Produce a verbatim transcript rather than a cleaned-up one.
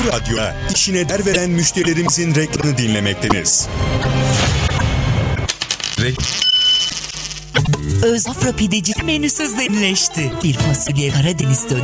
Bu radyoda işine der veren müşterilerimizin reklamını dinlemekteniz. Rek- Öz Afro Pideci menüsü zenginleşti. Bir fasulye Karadeniz döneri